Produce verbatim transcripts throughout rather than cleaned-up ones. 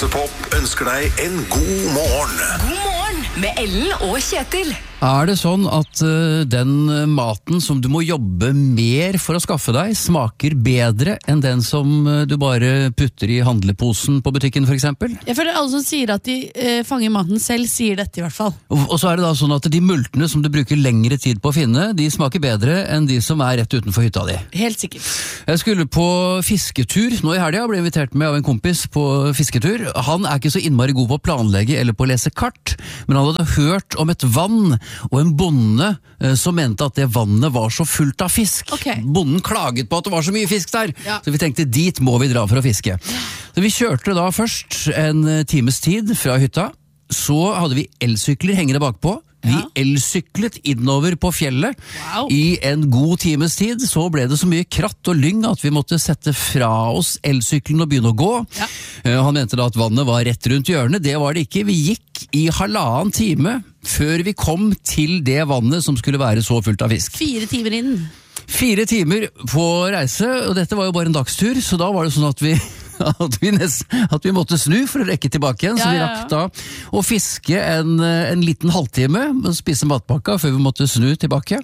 Lottepop ønsker deg en god morgen. God morgen med Ellen og Kjetil. Er det sånn at uh, den maten som du må jobbe mer for å skaffe deg, smaker bedre enn den som uh, du bare putter i handleposen på butikken for eksempel? Jeg føler alle som sier at de uh, fanger maten selv, sier dette i hvert fall. Og, og så er det da sånn at de multene som du bruker lengre tid på å finne, de smaker bedre enn de som er rett utenfor hytta di. Helt sikkert. Jeg skulle på fisketur nå i helga, ble invitert med av en kompis på fisketur. Han er ikke så innmari god på å planlegge eller på å lese kart, men han hadde hørt om et vann og en bonde eh, som mente at det vannet var så fullt av fisk. Okay. Bonden klaget på at det var så mye fisk der, ja. Så vi tenkte dit må vi dra for å fiske. Så vi kjørte da først en times tid fra hytta, så hadde vi elsykler hengende bakpå. Vi ja. elsyklet innover på fjellet. Wow. I en god times tid. Så ble det så mye kratt og lyng at vi måtte sette fra oss elsykkelen og begynne å gå. Ja. Han mente da at vannet var rett rundt hjørnet. Det var det ikke. Vi gikk i halvannen time før vi kom til det vannet som skulle være så fullt av fisk. Fire timer inn. Fire timer på reise, og dette var jo bare en dagstur, så da var det sånn at vi At vi, nest, at vi måtte snu for å rekke tilbake igjen, ja, så vi rakk da å fiske en, en liten halvtime og spise matpakka før vi måtte snu tilbake.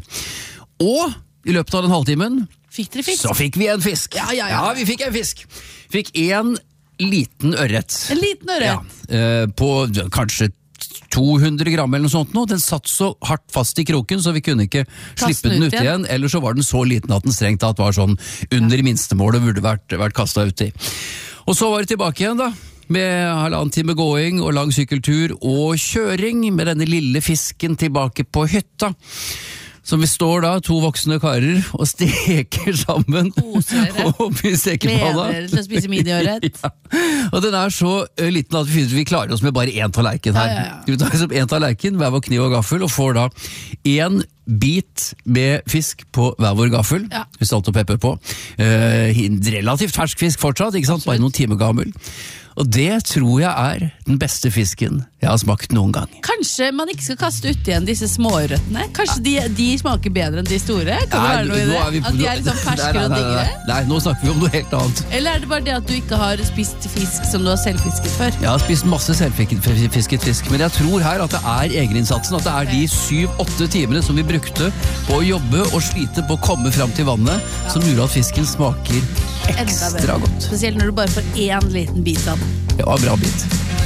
Og i løpet av den halvtimen fikk dere fisk? Så fikk vi en fisk. Ja, ja, ja. ja vi fikk en fisk. Fikk en liten ørret. En liten ørret? Ja, på kanskje to hundre gram eller noe sånt nå. Den satt så hardt fast i kroken, så vi kunne ikke slippe den ut igjen. igjen. Eller så var den så liten at den strengt tatt var sånn under minstemålet og burde vært, vært kastet ut i. Og så var det tilbake igjen da, med halvannen time gåing og lang sykkeltur og kjøring med denne lille fisken tilbake på hytta. Så vi står da, to voksne karer, og steker sammen oppi stekepanna. Gleder dere til å spise miniørret. Ja. Og den er så liten at vi, vi klarer oss med bare én tallerken her. Ja, ja, ja. Vi tar liksom én tallerken, hver vår kniv og gaffel, og får da én bit med fisk på hver vår gaffel, ja. Med salt og pepper på. Eh, relativt fersk fisk fortsatt, ikke sant? Bare noen timer gammel. Og det tror jeg er den beste fisken jeg har smakt noen gang. Kanskje man ikke skal kaste ut igjen disse smårøttene? Kanskje de, de smaker bedre enn de store? Kan det være noe i det? Vi, at de er litt sånn ferskere og diggere? Nei, nei, nå snakker vi om noe helt annet. Eller er det bare det at du ikke har spist fisk som du har selvfisket før? Jeg har spist masse selvfisket fisk, men jeg tror her at det er egeninnsatsen, at det er de syv-åtte timene som vi brukte på å jobbe og slite på å komme fram til vannet, ja. Som gjorde at fisken smaker ekstra godt. Spesielt når du bare får én liten bit av den. Det var en bra bit.